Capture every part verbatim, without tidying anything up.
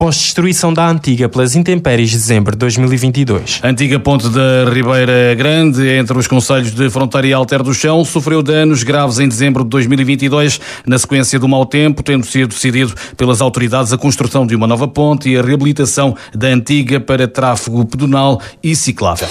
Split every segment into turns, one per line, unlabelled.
pós-destruição da antiga pelas intempéries de dezembro de dois mil e vinte e dois.
A antiga ponte da Ribeira Grande, entre os concelhos de Fronteira e Alter do Chão, sofreu danos graves em dezembro de dois mil e vinte e dois, na sequência do mau tempo, tendo sido decidido pelas autoridades a construção de uma nova ponte e a reabilitação da antiga para tráfego pedonal e ciclável.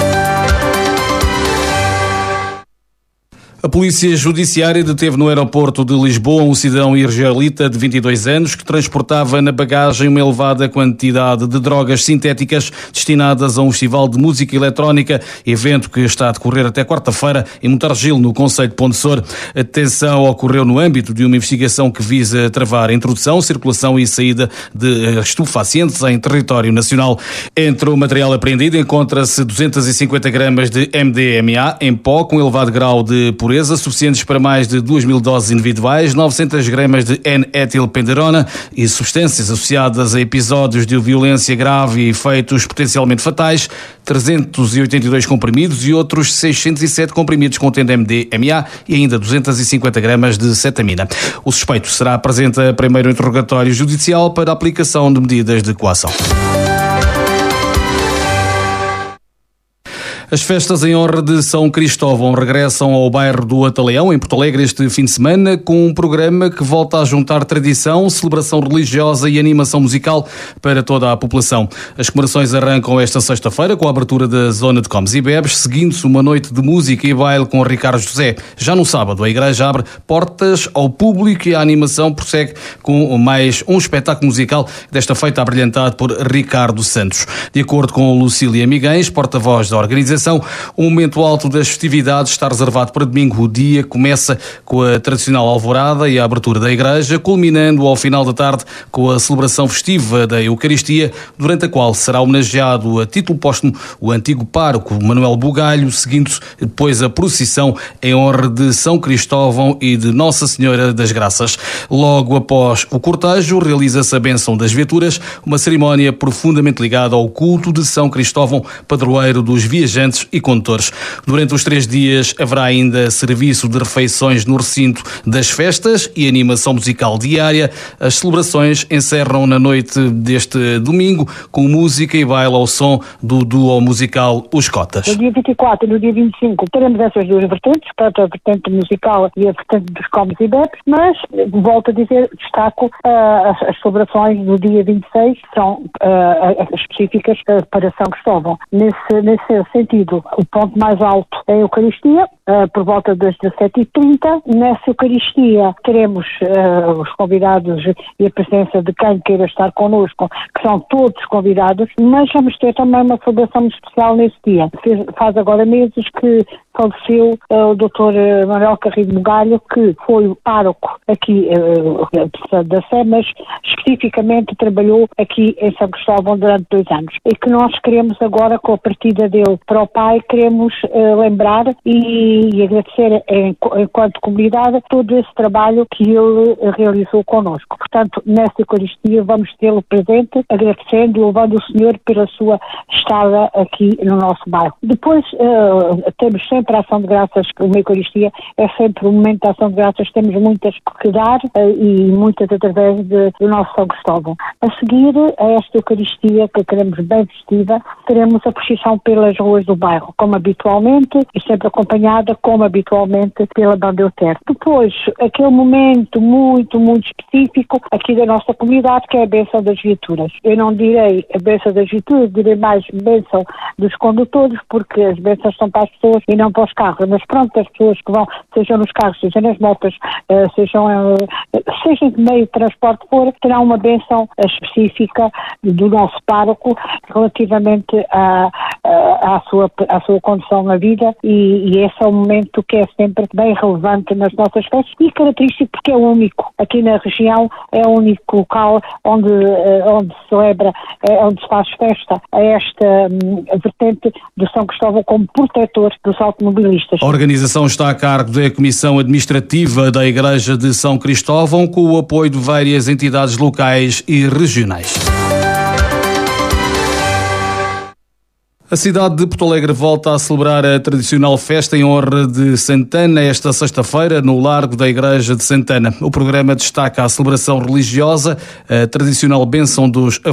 A Polícia Judiciária deteve no aeroporto de Lisboa um cidadão israelita de vinte e dois anos que transportava na bagagem uma elevada quantidade de drogas sintéticas destinadas a um festival de música eletrónica, evento que está a decorrer até quarta-feira em Montargil, no concelho de Pontessor. A detenção ocorreu no âmbito de uma investigação que visa travar a introdução, circulação e saída de estupefacientes em território nacional. Entre o material apreendido encontra-se duzentas e cinquenta gramas de M D M A em pó com elevado grau de pureza, suficientes para mais de duas mil doses individuais, novecentas gramas de N-etilpenderona e substâncias associadas a episódios de violência grave e efeitos potencialmente fatais, trezentos e oitenta e dois comprimidos e outros seiscentos e sete comprimidos contendo M D M A e ainda duzentas e cinquenta gramas de cetamina. O suspeito será apresente a primeiro interrogatório judicial para a aplicação de medidas de coação. As festas em honra de São Cristóvão regressam ao bairro do Ataleão, em Porto Alegre, este fim de semana, com um programa que volta a juntar tradição, celebração religiosa e animação musical para toda a população. As comemorações arrancam esta sexta-feira com a abertura da zona de comes e bebes, seguindo-se uma noite de música e baile com Ricardo José. Já no sábado, a igreja abre portas ao público e a animação prossegue com mais um espetáculo musical, desta feita abrilhantado por Ricardo Santos. De acordo com Lucília Miguens, porta-voz da organização, o momento alto das festividades está reservado para domingo. O dia começa com a tradicional alvorada e a abertura da igreja, culminando ao final da tarde com a celebração festiva da Eucaristia, durante a qual será homenageado a título póstumo o antigo pároco Manuel Bugalho, seguindo-se depois a procissão em honra de São Cristóvão e de Nossa Senhora das Graças. Logo após o cortejo, realiza-se a bênção das viaturas, uma cerimónia profundamente ligada ao culto de São Cristóvão, padroeiro dos viajantes e condutores. Durante os três dias haverá ainda serviço de refeições no recinto das festas e animação musical diária. As celebrações encerram na noite deste domingo com música e baile ao som do duo musical Os Cotas.
No dia vinte e quatro e no dia vinte e cinco teremos essas duas vertentes, tanto a vertente musical e a vertente dos comes e bebes, mas, volto a dizer, destaco uh, as, as celebrações do dia vinte e seis, que são uh, específicas uh, para São Cristóvão. Nesse, nesse sentido, o ponto mais alto é a Eucaristia, uh, por volta das dezassete e trinta. Nessa Eucaristia teremos uh, os convidados e a presença de quem queira estar connosco, que são todos convidados, mas vamos ter também uma celebração muito especial nesse dia. Faz agora meses que faleceu uh, o doutor Manuel Carrilho Bugalho, que foi o pároco aqui uh, da Sé, mas especificamente trabalhou aqui em São Cristóvão durante dois anos. E que nós queremos agora, com a partida dele para o Pai, queremos uh, lembrar e, e agradecer em, enquanto comunidade todo esse trabalho que ele realizou connosco. Portanto, nesta Eucaristia vamos tê-lo presente, agradecendo, louvando o Senhor pela sua estada aqui no nosso bairro. Depois uh, temos sempre a ação de graças, uma Eucaristia é sempre um momento de ação de graças, temos muitas que dar uh, e muitas através de, do nosso São Cristóvão. A seguir a esta Eucaristia, que queremos bem vestida, teremos a procissão pelas ruas do bairro, como habitualmente, e sempre acompanhada, como habitualmente, pela Banda Euter. Depois, aquele momento muito, muito específico aqui da nossa comunidade, que é a bênção das viaturas. Eu não direi a bênção das viaturas, direi mais bênção dos condutores, porque as bênçãos são para as pessoas e não para os carros, mas pronto, as pessoas que vão, sejam nos carros, sejam nas motas, uh, sejam, uh, sejam de meio de transporte for, terão uma bênção específica do nosso pároco relativamente a, a, à, sua, à sua condição na vida, e, e esse é um momento que é sempre bem relevante nas nossas festas e característico porque é único. Aqui na região é o único local onde, uh, onde se celebra, uh, onde se faz festa a esta um, vertente de São Cristóvão como protetor dos automobilistas.
A organização está a cargo da Comissão Administrativa da Igreja de São Cristóvão, com o apoio de várias entidades locais e regionais. A cidade de Porto Alegre volta a celebrar a tradicional festa em honra de Santana esta sexta-feira no Largo da Igreja de Santana. O programa destaca a celebração religiosa, a tradicional bênção dos